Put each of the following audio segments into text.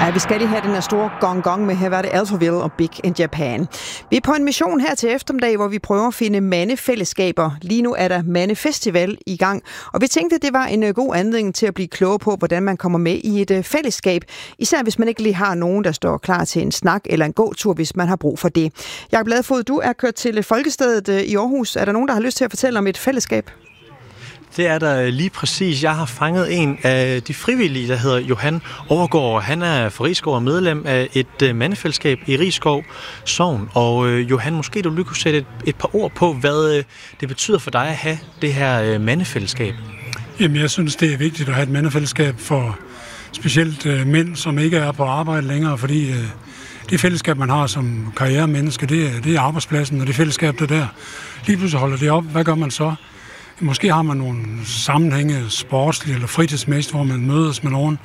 Ja, vi skal lige have den her store gong med. Her var det Alphaville og Big in Japan. Vi er på en mission her til eftermiddag, hvor vi prøver at finde mandefællesskaber. Lige nu er der mandefestival i gang, og vi tænkte, at det var en god anledning til at blive klogere på, hvordan man kommer med i et fællesskab. Især hvis man ikke lige har nogen, der står klar til en snak eller en gåtur, hvis man har brug for det. Jakob Ladefoged, du er kørt til Folkestedet i Aarhus. Er der nogen, der har lyst til at fortælle om et fællesskab? Det er der lige præcis. Jeg har fanget en af de frivillige, der hedder Johan Overgaard. Han er fra Risskov og medlem af et mandefællesskab i Risskov Sogn. Og Johan, måske du lige kunne sætte et par ord på, hvad det betyder for dig at have det her mandefællesskab. Jamen, jeg synes, det er vigtigt at have et mandefællesskab for specielt mænd, som ikke er på arbejde længere, fordi det fællesskab, man har som karrieremenneske, det er arbejdspladsen, og det fællesskab, der lige pludselig holder det op. Hvad gør man så? Måske har man nogle sammenhænge sportslige eller fritidsmæssigt, hvor man mødes med nogen.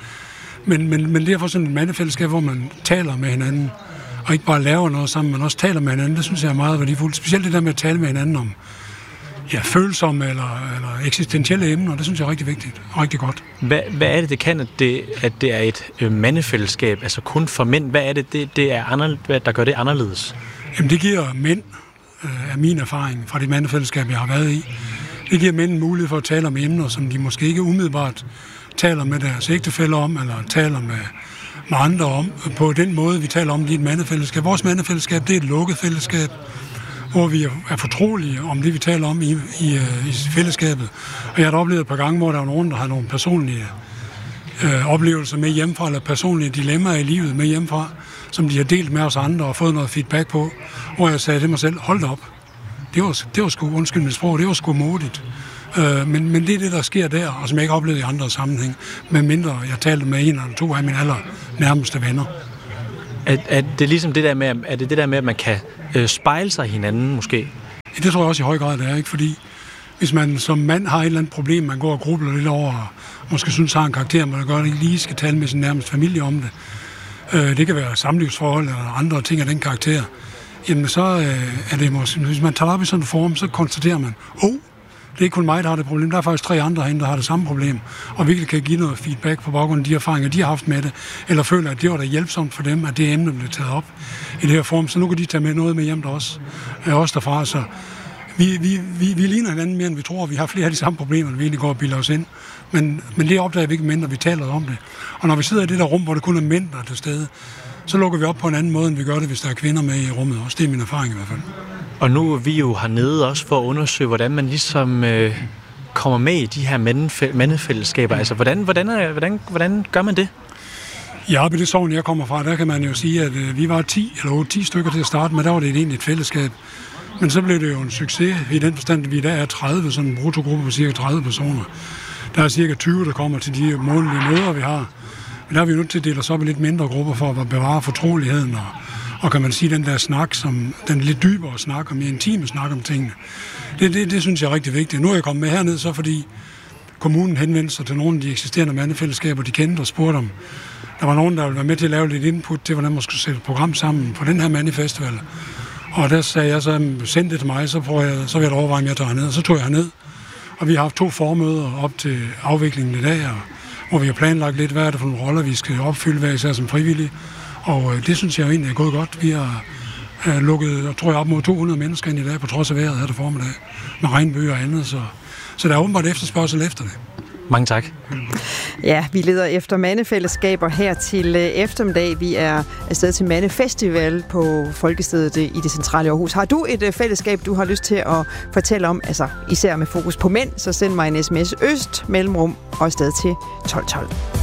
Men derfor sådan et mandefællesskab, hvor man taler med hinanden, og ikke bare laver noget sammen, men også taler med hinanden, det synes jeg er meget værdifuldt. Specielt det der med at tale med hinanden om følsomme eller eksistentielle emner, det synes jeg er rigtig vigtigt og rigtig godt. Hvad er det kan, at det er et mandefællesskab, altså kun for mænd? Hvad er det der gør det anderledes? Jamen det giver mænd, af min erfaring fra det mandefællesskab, jeg har været i, det giver mænd mulighed for at tale om emner, som de måske ikke umiddelbart taler med deres ægtefæller om, eller taler med andre om, på den måde, vi taler om det i et mandefællesskab. Vores mandefællesskab, det er et lukket fællesskab, hvor vi er fortrolige om det, vi taler om i fællesskabet. Og jeg har oplevet et par gange, hvor der er nogen, der har nogle personlige oplevelser med hjemmefra, eller personlige dilemmaer i livet med hjemmefra, som de har delt med os andre og fået noget feedback på, hvor jeg sagde til mig selv, hold da op. Det var sgu, undskyld mit sprog, det var sgu modigt. Men det er det, der sker der, og som jeg ikke oplevede i andre sammenhæng, medmindre jeg talte med en eller to af mine allernærmeste venner. Er det ligesom det der med, at man kan spejle sig hinanden måske? Ja, det tror jeg også i høj grad, det er, ikke? Fordi hvis man som mand har et eller andet problem, man går og grubler lidt over, og måske synes har en karakter, man gør det ikke lige skal tale med sin nærmeste familie om det. Det kan være samlivsforhold eller andre ting af den karakter. Jamen så er det måske, hvis man tager op i sådan en form, så konstaterer man, det er ikke kun mig, der har det problem, der er faktisk 3 andre herinde, der har det samme problem, og virkelig kan give noget feedback på baggrund af de erfaringer, de har haft med det, eller føler, at det var da hjælpsomt for dem, at det emne blev taget op i det her form, så nu kan de tage med noget med hjem der også derfra, så vi ligner hinanden mere, end vi tror, vi har flere af de samme problemer, end vi egentlig går og bilder os ind, men det opdager vi ikke mindre, vi taler om det, og når vi sidder i det der rum, hvor det kun er mænd, der er til stede, så lukker vi op på en anden måde, end vi gør det, hvis der er kvinder med i rummet også. Det er min erfaring i hvert fald. Og nu er vi jo hernede også for at undersøge, hvordan man ligesom kommer med i de her mandefællesskaber. Altså, hvordan gør man det? Ja, ved det sogn, jeg kommer fra, der kan man jo sige, at vi var 10 stykker til at starte med. Der var det egentlig et fællesskab. Men så blev det jo en succes i den forstand, at vi der er 30, sådan en bruttogruppe på cirka 30 personer. Der er cirka 20, der kommer til de månedlige møder, vi har. Men der er vi nødt til at dele os op i lidt mindre grupper for at bevare fortroligheden og kan man sige, den der snak, som den lidt dybere snak og mere intime snak om tingene. Det synes jeg er rigtig vigtigt. Nu er jeg kommet med herned, så fordi kommunen henvendte sig til nogle af de eksisterende mandefællesskaber, de kendte og spurgte om. Der var nogen, der ville være med til at lave lidt input til, hvordan man skulle sætte et program sammen på den her mandefestival. Og der sagde jeg så, send det til mig, så vil jeg da overveje, om jeg tager herned. Og så tog jeg herned. Og vi har haft 2 formøder op til afviklingen i dag, hvor vi har planlagt lidt, hvad er det for nogle roller, vi skal opfylde hver især som frivillige. Og det synes jeg jo egentlig er gået godt. Vi har lukket, tror jeg, op mod 200 mennesker ind i dag, på trods af vejret her til formiddag, med regnbøger og andet. Så der er åbenbart efterspørgsel efter det. Mange tak. Ja, vi leder efter mandefællesskaber her til eftermiddag. Vi er afsted til Mandefestival på Folkestedet i det centrale Aarhus. Har du et fællesskab, du har lyst til at fortælle om, altså især med fokus på mænd, så send mig en sms øst mellemrum og afsted til 1212.